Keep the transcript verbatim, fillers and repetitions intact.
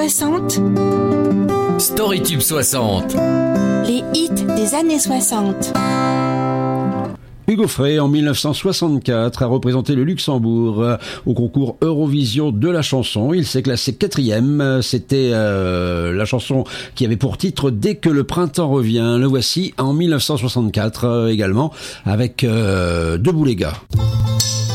soixante. Storytube soixante. Les hits des années soixante. Hugo Frey, en mille neuf cent soixante-quatre, a représenté le Luxembourg au concours Eurovision de la chanson. Il s'est classé quatrième. C'était euh, la chanson qui avait pour titre « Dès que le printemps revient ». Le voici en mille neuf cent soixante-quatre euh, également avec euh, Debout les gars.